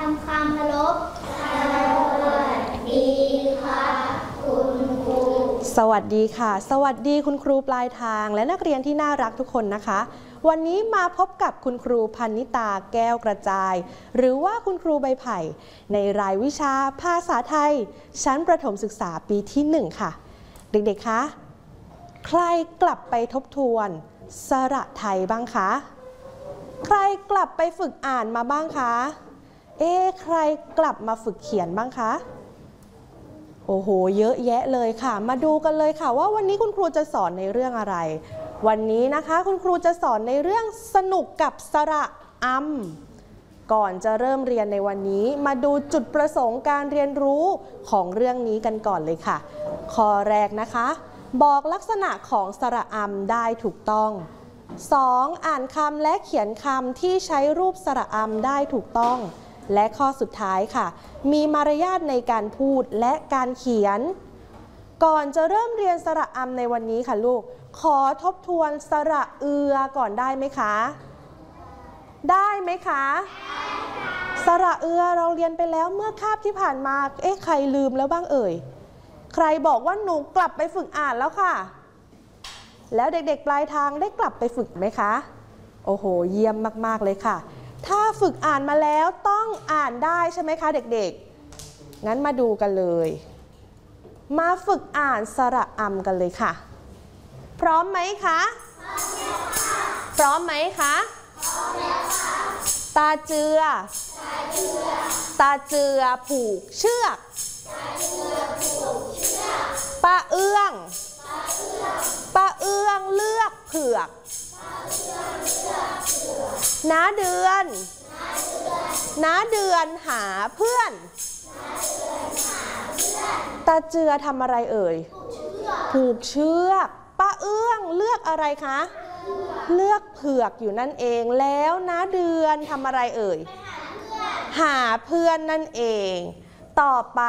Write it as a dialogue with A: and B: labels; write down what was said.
A: ำความเคารพสวัสดีค่ะคุณครู
B: สวัสดีค่ะสวัสดีคุณครูปลายทางและนักเรียนที่น่ารักทุกคนนะคะวันนี้มาพบกับคุณครูพนิตาแก้วกระจายหรือว่าคุณครูใบไผ่ในรายวิชาภาษาไทยชั้นประถมศึกษาปีที่1ค่ะเด็กๆคะใครกลับไปทบทวนสระไทยบ้างคะใครกลับไปฝึกอ่านมาบ้างคะใครกลับมาฝึกเขียนบ้างคะโอ้โหเยอะแยะเลยค่ะมาดูกันเลยค่ะว่าวันนี้คุณครูจะสอนในเรื่องอะไรวันนี้นะคะคุณครูจะสอนในเรื่องสนุกกับสระอำก่อนจะเริ่มเรียนในวันนี้มาดูจุดประสงค์การเรียนรู้ของเรื่องนี้กันก่อนเลยค่ะข้อแรกนะคะบอกลักษณะของสระอำได้ถูกต้อง 2. อ่านคำและเขียนคำที่ใช้รูปสระอำได้ถูกต้องและข้อสุดท้ายค่ะมีมารยาทในการพูดและการเขียนก่อนจะเริ่มเรียนสระอำในวันนี้ค่ะลูกขอทบทวนสระเอือก่อนได้ไหมคะได้ไหมคะสระเอือเราเรียนไปแล้วเมื่อคาบที่ผ่านมาใครลืมแล้วบ้างเอ่ยใครบอกว่าหนูกลับไปฝึกอ่านแล้วค่ะแล้วเด็กๆปลายทางได้กลับไปฝึกไหมคะโอ้โหเยี่ยมมากๆเลยค่ะถ้าฝึกอ่านมาแล้วต้องอ่านได้ใช่ไหมคะเด็กๆงั้นมาดูกันเลยมาฝึกอ่านสระอำกันเลยค่ะพร้อมไหมคะพร้อมไหมคะตาเจือตาเจือผูกเชือกป้าเอื้องป้าเอื้องเลือกเผือกน้าเดือนน้าเดือนหาเพื่อนตาเจือทำอะไรเอ่ยผูกเชือกป้าเอื้องเลือกอะไรคะเลือกเผือกอยู่นั่นเองแล้วน้าเดือนทำอะไรเอ่ยหาเพื่อนนั่นเองต่อไป